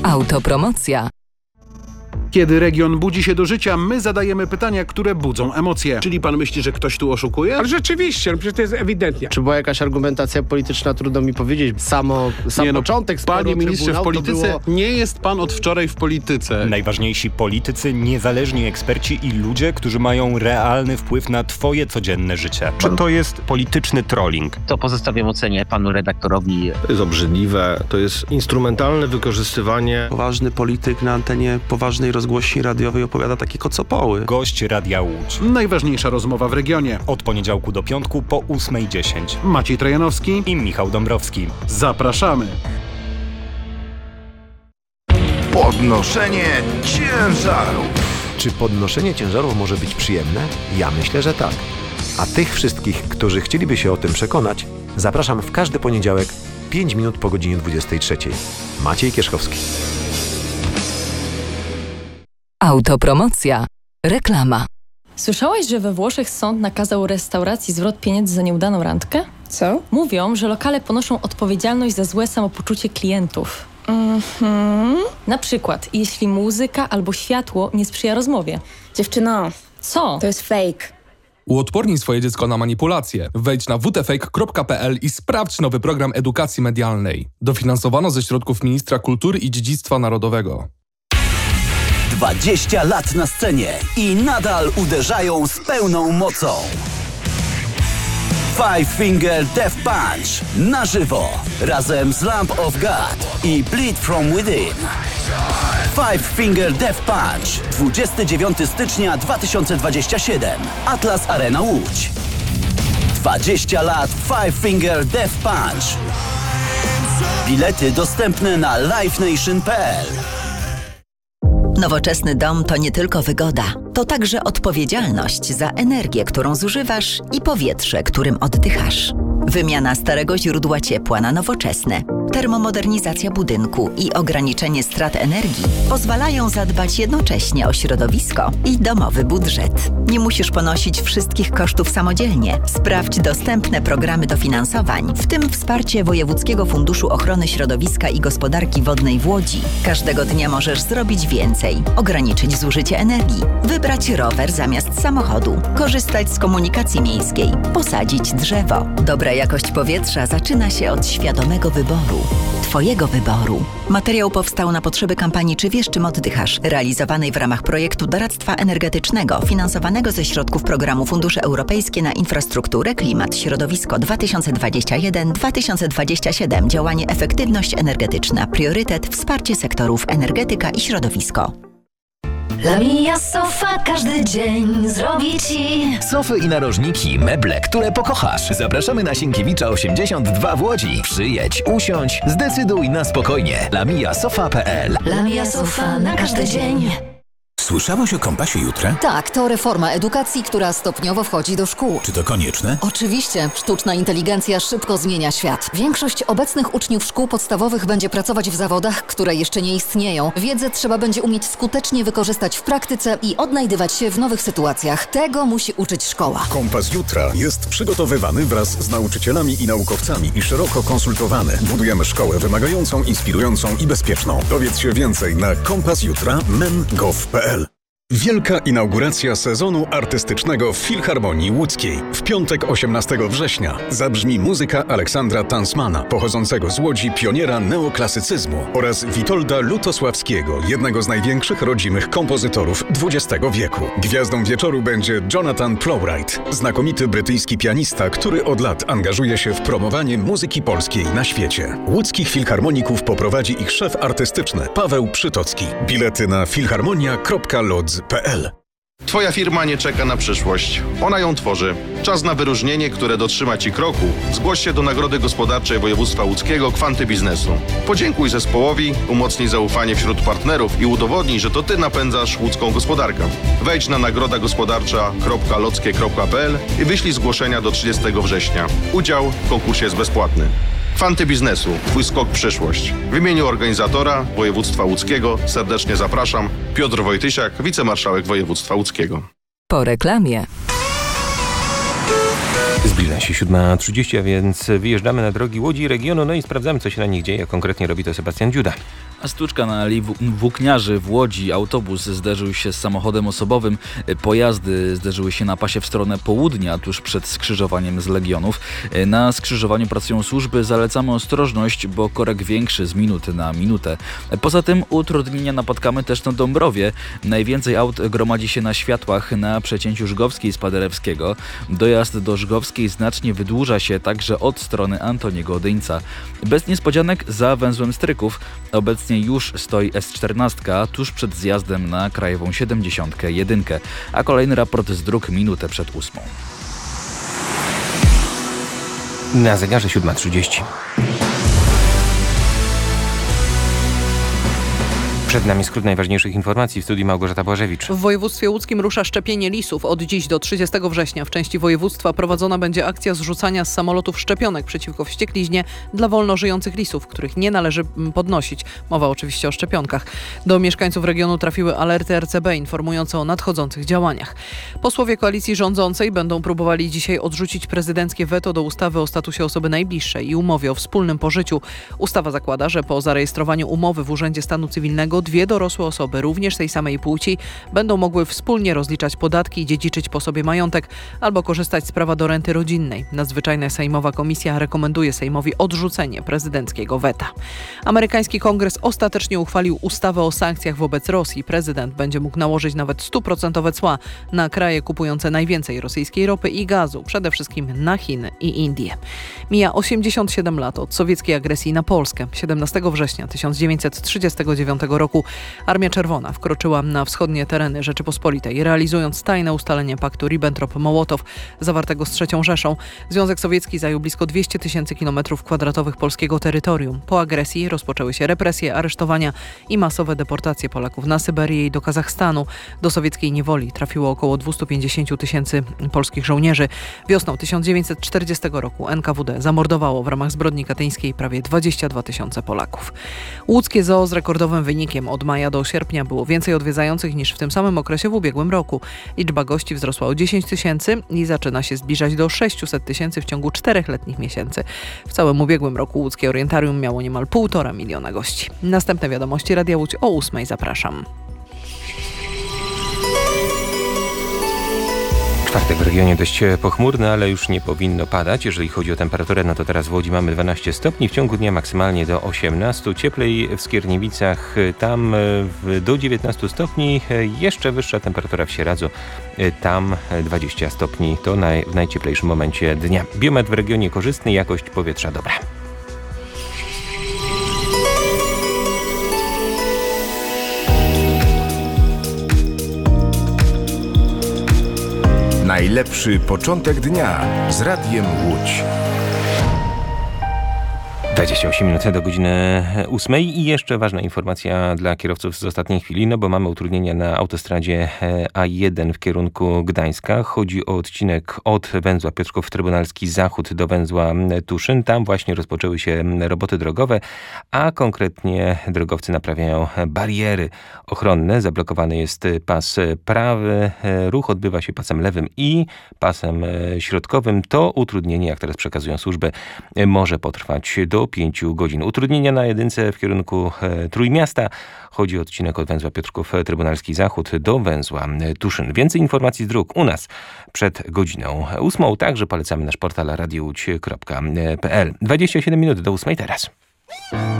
Autopromocja. Kiedy region budzi się do życia, my zadajemy pytania, które budzą emocje. Czyli pan myśli, że ktoś tu oszukuje? Ale rzeczywiście, przecież to jest ewidentnie. Czy była jakaś argumentacja polityczna, trudno mi powiedzieć. Sam początek sporu Panie ministrze, w polityce było... nie jest pan od wczoraj w polityce. Najważniejsi politycy, niezależni eksperci i ludzie, którzy mają realny wpływ na twoje codzienne życie. Czy to jest polityczny trolling? To pozostawiam ocenie panu redaktorowi. To jest obrzydliwe, to jest instrumentalne wykorzystywanie. Poważny polityk na antenie poważnej rozgłośni radiowej opowiada takie kocopoły. Gość Radia Łódź. Najważniejsza rozmowa w regionie. Od poniedziałku do piątku po 8:10. Maciej Trojanowski I Michał Dąbrowski. Zapraszamy. Podnoszenie ciężarów. Czy podnoszenie ciężarów może być przyjemne? Ja myślę, że tak. A tych wszystkich, którzy chcieliby się o tym przekonać, zapraszam w każdy poniedziałek 5 minut po godzinie 23. Maciej Kierzkowski. Autopromocja. Reklama. Słyszałaś, że we Włoszech sąd nakazał restauracji zwrot pieniędzy za nieudaną randkę? Co? Mówią, że lokale ponoszą odpowiedzialność za złe samopoczucie klientów. Na przykład, jeśli muzyka albo światło nie sprzyja rozmowie. Dziewczyno, co? To jest fake. Uodpornij swoje dziecko na manipulacje. Wejdź na wtfake.pl i sprawdź nowy program edukacji medialnej. Dofinansowano ze środków Ministra Kultury i Dziedzictwa Narodowego. 20 lat na scenie i nadal uderzają z pełną mocą. Five Finger Death Punch na żywo razem z Lamb of God i Bleed From Within. Five Finger Death Punch 29 stycznia 2027 Atlas Arena Łódź. 20 lat Five Finger Death Punch. Bilety dostępne na livenation.pl. Nowoczesny dom to nie tylko wygoda, to także odpowiedzialność za energię, którą zużywasz i powietrze, którym oddychasz. Wymiana starego źródła ciepła na nowoczesne, termomodernizacja budynku i ograniczenie strat energii pozwalają zadbać jednocześnie o środowisko i domowy budżet. Nie musisz ponosić wszystkich kosztów samodzielnie. Sprawdź dostępne programy dofinansowań, w tym wsparcie Wojewódzkiego Funduszu Ochrony Środowiska i Gospodarki Wodnej w Łodzi. Każdego dnia możesz zrobić więcej, ograniczyć zużycie energii, wybrać rower zamiast samochodu, korzystać z komunikacji miejskiej, posadzić drzewo. Dobra jakość powietrza zaczyna się od świadomego wyboru. Twojego wyboru. Materiał powstał na potrzeby kampanii Czy wiesz, czym oddychasz? Realizowanej w ramach projektu doradztwa energetycznego finansowanego ze środków programu Fundusze Europejskie na infrastrukturę, klimat, środowisko 2021-2027. Działanie efektywność energetyczna. Priorytet wsparcie sektorów energetyka i środowisko. Lamia Sofa każdy dzień zrobi Ci sofy i narożniki, meble, które pokochasz. Zapraszamy na Sienkiewicza 82 w Łodzi. Przyjedź, usiądź, zdecyduj na spokojnie. LamiaSofa.pl. Lamia Sofa na każdy dzień. Słyszałeś o Kompasie Jutra? Tak, to reforma edukacji, która stopniowo wchodzi do szkół. Czy to konieczne? Oczywiście. Sztuczna inteligencja szybko zmienia świat. Większość obecnych uczniów szkół podstawowych będzie pracować w zawodach, które jeszcze nie istnieją. Wiedzę trzeba będzie umieć skutecznie wykorzystać w praktyce i odnajdywać się w nowych sytuacjach. Tego musi uczyć szkoła. Kompas Jutra jest przygotowywany wraz z nauczycielami i naukowcami i szeroko konsultowany. Budujemy szkołę wymagającą, inspirującą i bezpieczną. Dowiedz się więcej na kompasjutra.men.gov.pl. Wielka inauguracja sezonu artystycznego w Filharmonii Łódzkiej. W piątek 18 września zabrzmi muzyka Aleksandra Tansmana, pochodzącego z Łodzi pioniera neoklasycyzmu, oraz Witolda Lutosławskiego, jednego z największych rodzimych kompozytorów XX wieku. Gwiazdą wieczoru będzie Jonathan Plowright, znakomity brytyjski pianista, który od lat angażuje się w promowanie muzyki polskiej na świecie. Łódzkich filharmoników poprowadzi ich szef artystyczny Paweł Przytocki. Bilety na filharmonia.lodz.pl. Twoja firma nie czeka na przyszłość. Ona ją tworzy. Czas na wyróżnienie, które dotrzyma Ci kroku. Zgłoś się do Nagrody Gospodarczej Województwa Łódzkiego Kwanty Biznesu. Podziękuj zespołowi, umocnij zaufanie wśród partnerów i udowodnij, że to Ty napędzasz łódzką gospodarkę. Wejdź na nagrodagospodarcza.lockie.pl i wyślij zgłoszenia do 30 września. Udział w konkursie jest bezpłatny. Kwanty Biznesu. Twój skok w przyszłość. W imieniu organizatora Województwa Łódzkiego serdecznie zapraszam. Piotr Wojtysiak, wicemarszałek Województwa Łódzkiego. Po reklamie. Zbliża się 7:30, a więc wyjeżdżamy na drogi Łodzi i regionu, no i sprawdzamy, co się na nich dzieje. Konkretnie robi to Sebastian Dziuda. Stłuczka na Alei Włókniarzy w Łodzi. Autobus zderzył się z samochodem osobowym. Pojazdy zderzyły się na pasie w stronę południa, tuż przed skrzyżowaniem z Legionów. Na skrzyżowaniu pracują służby. Zalecamy ostrożność, bo korek większy z minuty na minutę. Poza tym utrudnienia napotkamy też na Dąbrowie. Najwięcej aut gromadzi się na światłach na przecięciu Żgowskiej z Paderewskiego. Dojazd do Żgowskiej znacznie wydłuża się także od strony Antoniego Odyńca. Bez niespodzianek za węzłem Stryków. Obecnie już stoi S14 tuż przed zjazdem na Krajową 71, a kolejny raport z dróg minutę przed 8. Na zegarze 7:30. Przed nami skrót najważniejszych informacji. W studiu Małgorzata Błażewicz. W województwie łódzkim rusza szczepienie lisów. Od dziś do 30 września w części województwa prowadzona będzie akcja zrzucania z samolotów szczepionek przeciwko wściekliźnie dla wolno żyjących lisów, których nie należy podnosić. Mowa oczywiście o szczepionkach. Do mieszkańców regionu trafiły alerty RCB informujące o nadchodzących działaniach. Posłowie koalicji rządzącej będą próbowali dzisiaj odrzucić prezydenckie weto do ustawy o statusie osoby najbliższej i umowie o wspólnym pożyciu. Ustawa zakłada, że po zarejestrowaniu umowy w Urzędzie Stanu Cywilnego dwie dorosłe osoby, również tej samej płci, będą mogły wspólnie rozliczać podatki i dziedziczyć po sobie majątek albo korzystać z prawa do renty rodzinnej. Nadzwyczajna Sejmowa Komisja rekomenduje Sejmowi odrzucenie prezydenckiego weta. Amerykański Kongres ostatecznie uchwalił ustawę o sankcjach wobec Rosji. Prezydent będzie mógł nałożyć nawet 100% cła na kraje kupujące najwięcej rosyjskiej ropy i gazu, przede wszystkim na Chiny i Indie. Mija 87 lat od sowieckiej agresji na Polskę. 17 września 1939 roku Armia Czerwona wkroczyła na wschodnie tereny Rzeczypospolitej, realizując tajne ustalenie paktu Ribbentrop-Mołotow zawartego z III Rzeszą. Związek Sowiecki zajął blisko 200 000 km² polskiego terytorium. Po agresji rozpoczęły się represje, aresztowania i masowe deportacje Polaków na Syberię i do Kazachstanu. Do sowieckiej niewoli trafiło około 250 000 polskich żołnierzy. Wiosną 1940 roku NKWD zamordowało w ramach zbrodni katyńskiej prawie 22 000 Polaków. Łódzkie zoo z rekordowym wynikiem. Od maja do sierpnia było więcej odwiedzających niż w tym samym okresie w ubiegłym roku. Liczba gości wzrosła o 10 000 i zaczyna się zbliżać do 600 000 w ciągu 4 letnich miesięcy. W całym ubiegłym roku łódzkie orientarium miało niemal 1,5 miliona gości. Następne wiadomości Radia Łódź o 8:00. Zapraszam. Czwartek w regionie dość pochmurny, ale już nie powinno padać. Jeżeli chodzi o temperaturę, no to teraz w Łodzi mamy 12 stopni, w ciągu dnia maksymalnie do 18. Cieplej w Skierniewicach, tam do 19 stopni. Jeszcze wyższa temperatura w Sieradzu, tam 20 stopni. To w najcieplejszym momencie dnia. Biometr w regionie korzystny, jakość powietrza dobra. Najlepszy początek dnia z Radiem Łódź. 28 minut do godziny 8 i jeszcze ważna informacja dla kierowców z ostatniej chwili, no bo mamy utrudnienia na autostradzie A1 w kierunku Gdańska. Chodzi o odcinek od węzła Piotrków Trybunalski Zachód do węzła Tuszyn. Tam właśnie rozpoczęły się roboty drogowe, a konkretnie drogowcy naprawiają bariery ochronne. Zablokowany jest pas prawy, ruch odbywa się pasem lewym i pasem środkowym. To utrudnienie, jak teraz przekazują służby, może potrwać do 5 godzin. Utrudnienia na jedynce w kierunku Trójmiasta. Chodzi o odcinek od węzła Piotrków Trybunalski Zachód do węzła Tuszyn. Więcej informacji z dróg u nas przed godziną 8. Także polecamy nasz portal radiowódź.pl. 27 minut do 8 teraz.